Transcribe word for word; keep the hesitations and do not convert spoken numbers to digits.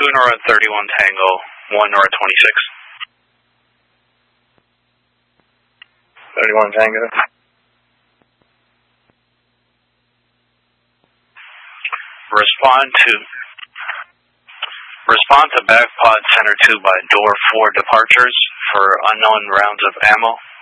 two North thirty-one Tango, one North twenty-six. thirty-one Tango. Respond to respond to backpod center two by door four departures for unknown rounds of ammo.